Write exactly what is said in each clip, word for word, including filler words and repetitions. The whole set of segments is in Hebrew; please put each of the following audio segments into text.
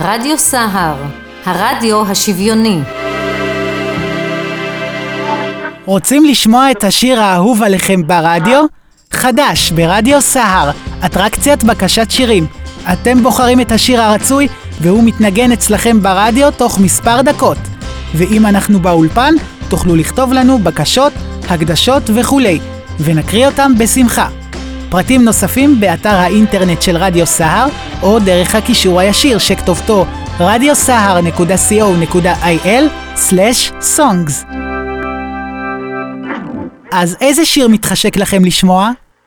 רדיו סהר, הרדיו השוויוני. רוצים לשמוע את השיר האהוב עליכם ברדיו? חדש ברדיו סהר, אטרקציית בקשת שירים. אתם בוחרים את השיר הרצוי והוא מתנגן אצלכם ברדיו תוך מספר דקות. ואם אנחנו באולפן, תוכלו לכתוב לנו בקשות, הקדשות וכולי, ונקריא אותם בשמחה. פרטים נוספים באתר האינטרנט של רדיו סהר, או דרך הקישור הישיר שכתובתו רדיו סהר נקודה סי או נקודה איי אל סלש סונגס. אז איזה שיר מתחשק לכם לשמוע?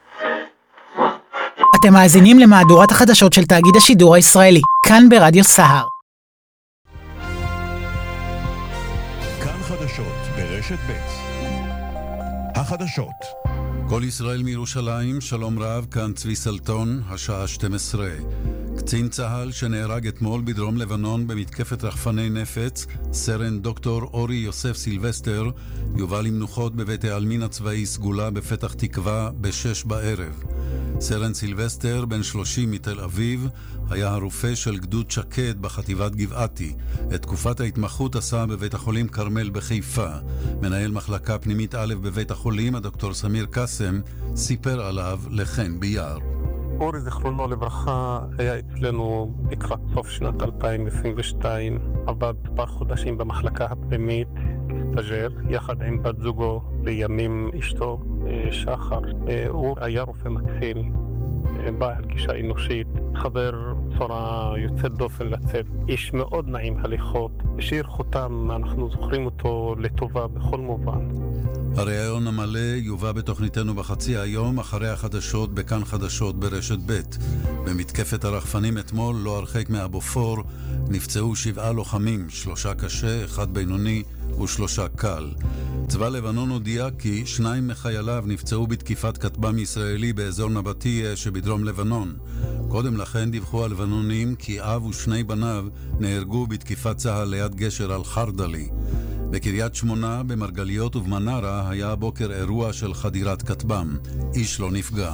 אתם מאזינים למהדורת החדשות של תאגיד השידור הישראלי, כאן ברדיו סהר. כאן חדשות ברשת ב'. החדשות. כל ישראל מירושלים, שלום רב, כאן צבי סלטון, השעה שתים עשרה. קצין צה"ל שנהרג אתמול בדרום לבנון במתקפת רחפני נפץ, סרן דוקטור אורי יוסף סילבסטר, יובא למנוחות בבית העלמין הצבאי סגולה בפתח תקווה בשש בערב. סרן סילבסטר, בן שלושים מתל אביב, היה הרופא של גדוד שקד בחטיבת גבעתי. את תקופת ההתמחות עשה בבית החולים קרמל בחיפה. מנהל מחלקה פנימית א' בבית החולים, הדוקטור סמיר קסם, סיפר עליו לחן ביער. אורי זכרונו לברכה היה אצלנו לקראת סוף שנת אלפיים עשרים ושתיים, עבד פעם חודשים במחלקה הפנימית, סטאז'ר, יחד עם בת זוגו, לימים אשתו שחר. הוא היה רופא מקסים, בעל גישה אנושית, חבר צורה יוצאת דופן לצאת, איש מאוד נעים הליכות, השאיר חותם, אנחנו זוכרים אותו לטובה בכל מובן. הרעיון המלא יובא בתוכניתנו בחצי היום אחרי החדשות בכאן חדשות ברשת ב'. במתקפת הרחפנים אתמול, לא הרחק מהבופור, נפצעו שבעה לוחמים, שלושה קשה, אחד בינוני ושלושה קל. צבא לבנון הודיע כי שניים מחייליו נפצעו בתקיפת כטב"ם ישראלי באזור נבטיה שבדרום לבנון. קודם לכן דיווחו הלבנונים כי אב ושני בניו נהרגו בתקיפת צה"ל ליד גשר על חרדלי. בקריית שמונה, במרגליות ובמנרה, היה הבוקר אירוע של חדירת כטב"ם. איש לא נפגע.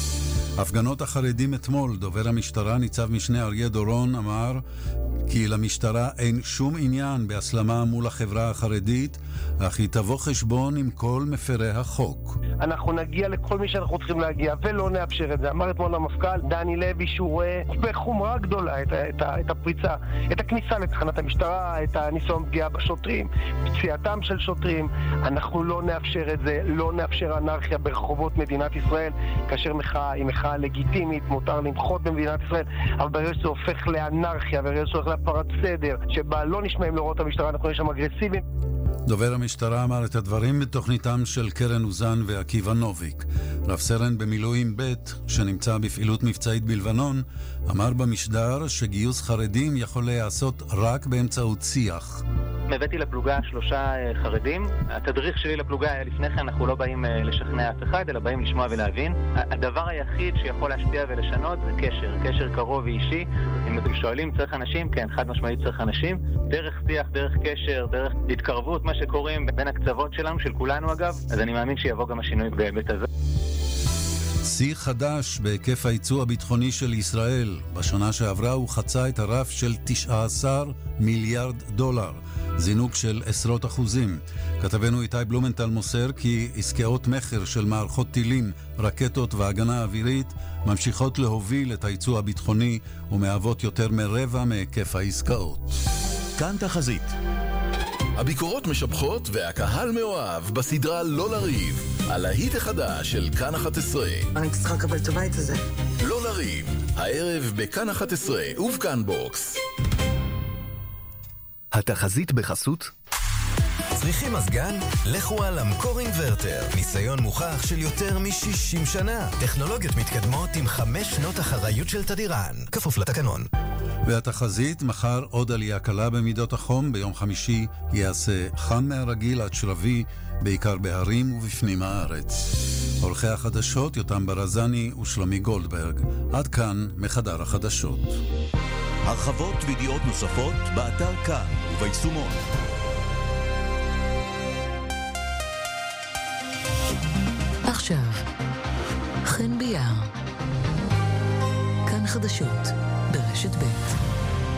הפגנות החרדים אתמול, דובר המשטרה ניצב משנה אריה דורון אמר כי למשטרה אין שום עניין בהסלמה מול החברה החרדית, אך היא תבוא חשבון עם כל מפרי החוק. אנחנו נגיע לכל מי שאנחנו צריכים להגיע ולא נאפשר את זה. אמר אתמול המפכ"ל דני לוי שהוא רואה בחומרה גדולה את, את, את הפריצה, את הכניסה לתחנת המשטרה, את הניסיון פגיעה בשוטרים, פציעתם של שוטרים. אנחנו לא נאפשר את זה, לא נאפשר אנרכיה ברחובות מדינת ישראל, כאשר מחאה היא מחאה לגיטימית, מותר למחות במדינת ישראל, אבל ברגע שזה הופך לאנרכיה, ברגע שזה הופך להפרת סדר, שבה לא נשמעים להוראות המשטרה, אנחנו נשמע אגרסיביים. דובר המשטרה אמר את הדברים בתוכניתם של קרן אוזן ועקיבא נוביק. רב סרן במילואים ב' שנמצא בפעילות מבצעית בלבנון, אמר במשדר שגיוס חרדים יכול להיעשות רק באמצעות שיח. הבאתי לפלוגה שלושה חרדים. התדריך שלי לפלוגה היה לפני כן, אנחנו לא באים לשכנע אף אחד, אלא באים לשמוע ולהבין. הדבר היחיד שיכול להשפיע ולשנות זה קשר, קשר קרוב ואישי. אם אתם שואלים, צריך אנשים? כן, חד משמעית צריך אנשים. דרך שיח, דרך קשר, דרך התקרבות, מה שקוראים בין הקצוות שלנו, של כולנו אגב, אז אני מאמין שיבוא גם השינוי בהיבט הזה. שיא חדש בהיקף הייצוא הביטחוני של ישראל. בשנה שעברה הוא חצה את הרף של תשעה עשר מיליארד דולר. זינוק של עשרות אחוזים. כתבנו איתי בלומנטל מוסר כי עסקאות מחר של מערכות טילים, רקטות והגנה אווירית ממשיכות להוביל את הייצוא הביטחוני ומהוות יותר מרבע מהיקף העסקאות. כאן תחזית. הביקורות משבחות והקהל מאוהב בסדרה לא לריב. על ההיט החדש של כאן אחת עשרה. אני צריכה לקבל את הבית הזה. לא לריב. הערב בכאן אחת עשרה ובכאן בוקס. התחזית בחסות צריכים מזגן? לכו על המקור אינוורטר. ניסיון מוכח של יותר מ-שישים שנה. טכנולוגיות מתקדמות עם חמש שנות אחריות של תדירן. כפוף לתקנון. והתחזית, מחר עוד עלייה קלה במידות החום. ביום חמישי יעשה חם מהרגיל עד שרבי, בעיקר בהרים ובפנים הארץ. עורכי החדשות יותם ברזני ושלומי גולדברג. עד כאן מחדר החדשות. הרחבות וידיעות נוספות באתר כאן וביישומון. עכשיו, חן ביער. כאן חדשות ברשת ב'.